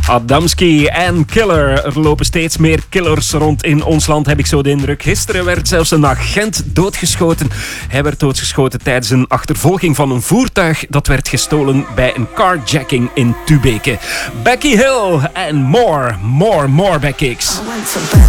Adamski en Killer. Er lopen steeds meer killers rond in ons land, heb ik zo de indruk. Gisteren werd zelfs een agent doodgeschoten. Hij werd doodgeschoten tijdens een achtervolging van een voertuig dat werd gestolen bij een carjacking in Tubeke. Becky Hill en more by Kicks.